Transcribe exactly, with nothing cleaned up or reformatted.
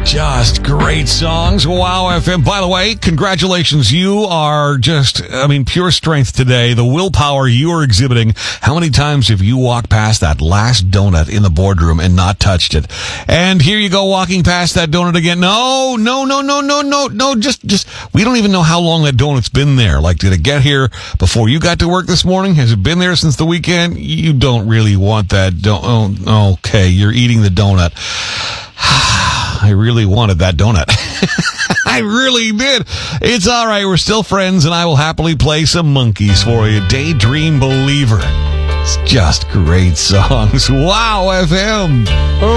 Just great songs. Wow, F M. By the way, congratulations. You are just, I mean, pure strength today. The willpower you are exhibiting. How many times have you walked past that last donut in the boardroom and not touched it? And here you go walking past that donut again. No, no, no, no, no, no, no. Just, just, we don't even know how long that donut's been there. Like, did it get here before you got to work this morning? Has it been there since the weekend? You don't really want that. Don't, oh, okay, you're eating the donut. I really wanted that donut. I really did. It's all right. We're still friends, and I will happily play some Monkees for you. Daydream Believer. It's just great songs. Wow, F M. Oh.